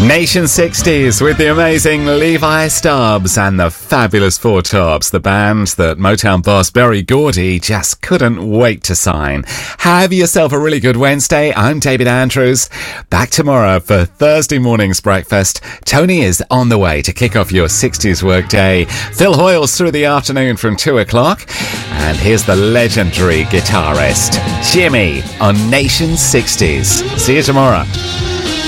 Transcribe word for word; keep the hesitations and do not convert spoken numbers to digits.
Nation sixties with the amazing Levi Stubbs and the fabulous Four Tops, the band that Motown boss Berry Gordy just couldn't wait to sign. Have yourself a really good Wednesday. I'm David Andrews. Back tomorrow for Thursday morning's breakfast. Tony is on the way to kick off your sixties workday. Phil Hoyle's through the afternoon from two o'clock. And here's the legendary guitarist, Jimmy, on Nation sixties. See you tomorrow.